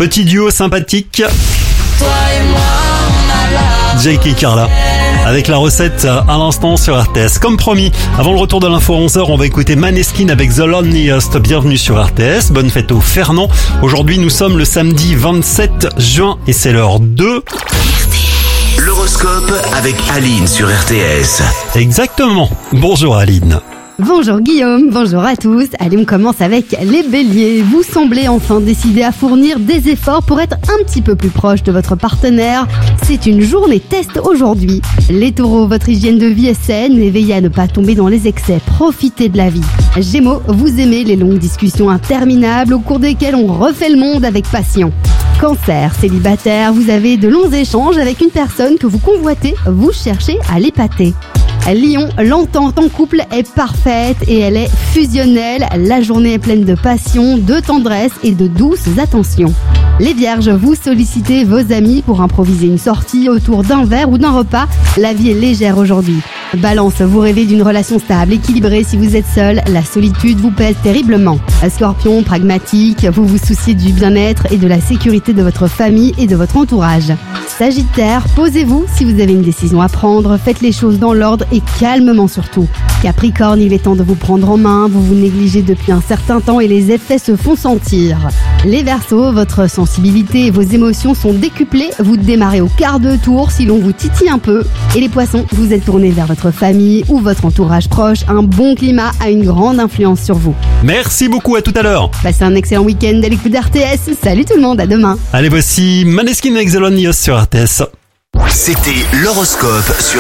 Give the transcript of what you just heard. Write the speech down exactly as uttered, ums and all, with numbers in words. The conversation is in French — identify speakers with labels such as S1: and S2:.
S1: Petit duo sympathique.
S2: Toi et moi, on a la
S1: Jake et Carla. Avec la recette à l'instant sur R T S. Comme promis, avant le retour de l'info onze heures, on va écouter Maneskin avec The Loneliest. Bienvenue sur R T S. Bonne fête au Fernand. Aujourd'hui, nous sommes le samedi vingt-sept juin et c'est l'heure de...
S3: L'horoscope avec Aline sur R T S.
S1: Exactement. Bonjour Aline.
S4: Bonjour Guillaume, bonjour à tous. Allez, on commence avec les béliers. Vous semblez enfin décidé à fournir des efforts pour être un petit peu plus proche de votre partenaire. C'est une journée test aujourd'hui. Les taureaux, votre hygiène de vie est saine et veillez à ne pas tomber dans les excès. Profitez de la vie. Gémeaux, vous aimez les longues discussions interminables au cours desquelles on refait le monde avec passion. Cancer, célibataire, vous avez de longs échanges avec une personne que vous convoitez, vous cherchez à l'épater. Lion, l'entente en couple est parfaite et elle est fusionnelle. La journée est pleine de passion, de tendresse et de douces attentions. Les vierges, vous sollicitez vos amis pour improviser une sortie autour d'un verre ou d'un repas. La vie est légère aujourd'hui. Balance, vous rêvez d'une relation stable, équilibrée. Si vous êtes seul, la solitude vous pèse terriblement. Scorpion, pragmatique, vous vous souciez du bien-être et de la sécurité de votre famille et de votre entourage. Sagittaire, posez-vous si vous avez une décision à prendre, faites les choses dans l'ordre et calmement surtout. Capricorne, il est temps de vous prendre en main, vous vous négligez depuis un certain temps et les effets se font sentir. Les Verseaux, votre sensibilité et vos émotions sont décuplées, vous démarrez au quart de tour si l'on vous titille un peu. Et les Poissons, vous êtes tournés vers votre famille ou votre entourage proche, un bon climat a une grande influence sur vous.
S1: Merci beaucoup, à tout à l'heure.
S4: Passez un excellent week-end à l'écoute d'R T S, salut tout le monde, à demain.
S1: Allez, voici Maneskin avec The Loneliest sur R T S.
S3: C'était l'horoscope sur